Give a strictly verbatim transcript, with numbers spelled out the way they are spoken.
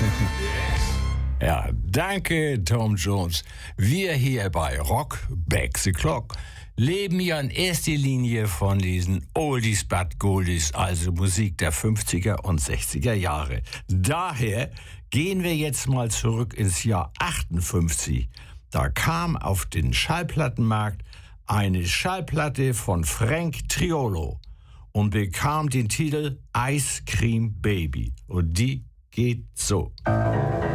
Ja, danke, Tom Jones. Wir hier bei Rock Back the Clock leben ja in erster Linie von diesen Oldies but Goldies, also Musik der fünfziger und sechziger Jahre. Daher gehen wir jetzt mal zurück ins Jahr achtundfünfzig. Da kam auf den Schallplattenmarkt eine Schallplatte von Frank Triolo und bekam den Titel Ice Cream Baby. Und die geht so.